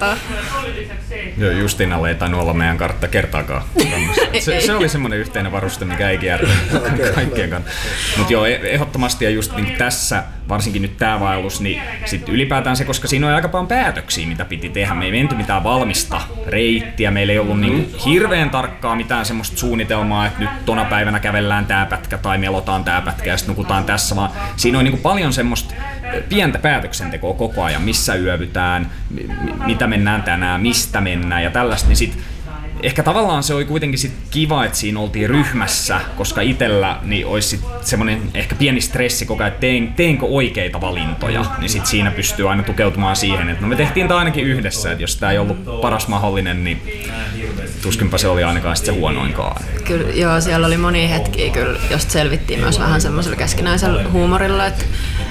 karttaa. Joo, Justinalle ei tainnut olla meidän kartta kertaakaan. Se oli semmoinen yhteinen varuste, mikä ei kiertänyt kaikkien kanssa. Mutta joo, ehdottomasti ja just niin tässä, varsinkin nyt tämä vaellus, niin sitten ylipäätään se, koska siinä on aika paljon päätöksiä, mitä piti tehdä. Me ei menty mitään valmista reittiä, meillä ei ollut niin hirveän tarkkaa mitään semmoista suunnitelmaa, että nyt tona päivänä kävellään tää pätkä tai melotaan tää pätkä ja sitten nukutaan tässä, vaan siinä on niin paljon semmoista pientä päätöksentekoa koko ajan, missä yövytään, mitä mennään tänään, mistä mennään ja tällaista, niin sit ehkä tavallaan se oli kuitenkin sit kiva, että siinä oltiin ryhmässä, koska itsellä niin olisi sit semmoinen ehkä pieni stressi koko ajan, että teenkö oikeita valintoja, niin sit siinä pystyy aina tukeutumaan siihen, että no me tehtiin tämä ainakin yhdessä, että jos tämä ei ollut paras mahdollinen, niin tuskinpa se oli ainakaan sit se huonoinkaan. Kyllä, joo, siellä oli monia hetkiä kyllä, josta selvittiin myös vähän semmoisella keskinäisellä huumorilla, että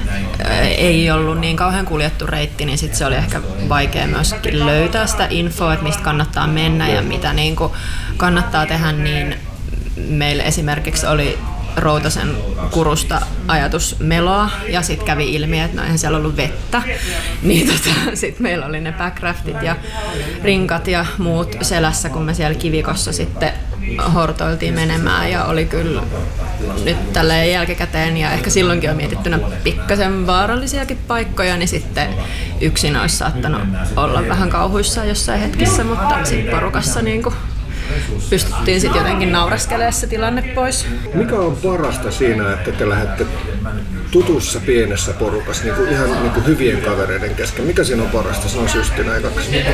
ei ollut niin kauhean kuljettu reitti, niin sit se oli ehkä vaikea myöskin löytää sitä infoa, että mistä kannattaa mennä ja mitä niin kuin kannattaa tehdä, niin meillä esimerkiksi oli Routasen kurusta ajatus meloa ja sitten kävi ilmi, että no eihän siellä ollut vettä, niin sitten meillä oli ne backraftit ja rinkat ja muut selässä, kun me siellä kivikossa sitten hortoiltiin menemään ja oli kyllä nyt tälleen jälkikäteen ja ehkä silloinkin on mietittynä pikkasen vaarallisiakin paikkoja, niin sitten yksin olisi saattanut olla vähän kauhuissaan jossain hetkissä, mutta sitten porukassa niin kuin pystyttiin sitten jotenkin nauraskelemaan se tilanne pois. Mikä on parasta siinä, että te lähdette tutussa pienessä porukassa niin kuin ihan niin kuin hyvien kavereiden kesken? Mikä siinä on parasta? Se on Justina ekaksi.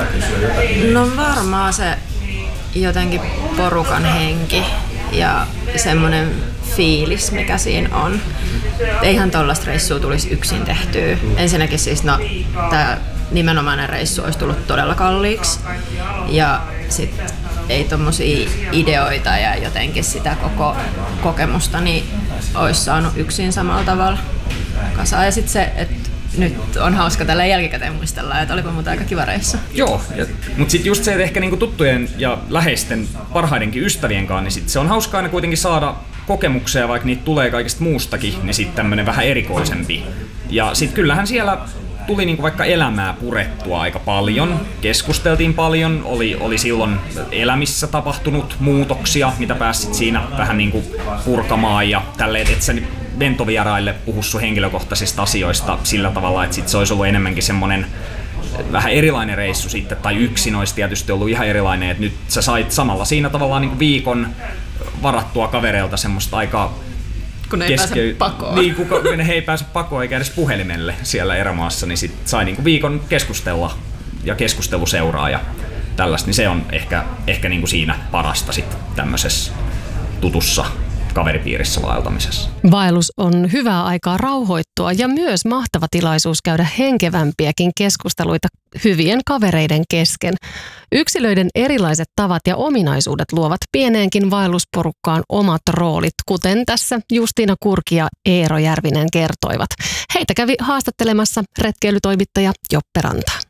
No varmaan se jotenkin porukan henki ja semmoinen fiilis, mikä siinä on. Eihän tollaista reissua tulisi yksin tehtyä. Ensinnäkin siis tämä nimenomainen reissu olisi tullut todella kalliiksi ja sitten ei tommosia ideoita ja jotenkin sitä koko kokemusta niin olisi saanut yksin samalla tavalla kasaan. Ja sitten se, että nyt on hauska tällä jälkikäteen muistella, että olipa muuta aika kiva reissu. Joo, mutta sitten just se, että ehkä niinku tuttujen ja läheisten parhaidenkin ystävien kanssa, niin sit se on hauskaa aina kuitenkin saada kokemuksia, vaikka niitä tulee kaikista muustakin, niin sitten tämmöinen vähän erikoisempi. Ja sitten kyllähän siellä tuli niinku vaikka elämää purettua aika paljon, keskusteltiin paljon, oli silloin elämissä tapahtunut muutoksia, mitä pääsit siinä vähän niinku purkamaan ja tälleen, että sä ventovieraille puhu sun henkilökohtaisista asioista sillä tavalla, että sit se olisi ollut enemmänkin semmonen vähän erilainen reissu sitten, tai yksin olisi tietysti ollut ihan erilainen, että nyt sä sait samalla siinä tavallaan niinku viikon varattua kavereilta semmoista aika kun ei pääse pakoon. Niin, kun he ei pääse pakoon eikä edes puhelimelle siellä erämaassa, niin sit sai niinku viikon keskustella ja keskustelu seuraa ja tällaista, niin se on ehkä niinku siinä parasta sit tämmöisessä tutussa kaveripiirissä vaeltamisessa. Vaellus on hyvää aikaa rauhoittua ja myös mahtava tilaisuus käydä henkevämpiäkin keskusteluita hyvien kavereiden kesken. Yksilöiden erilaiset tavat ja ominaisuudet luovat pieneenkin vaellusporukkaan omat roolit, kuten tässä Justina Kurki ja Eero Järvinen kertoivat. Heitä kävi haastattelemassa retkeilytoimittaja Joppe Ranta.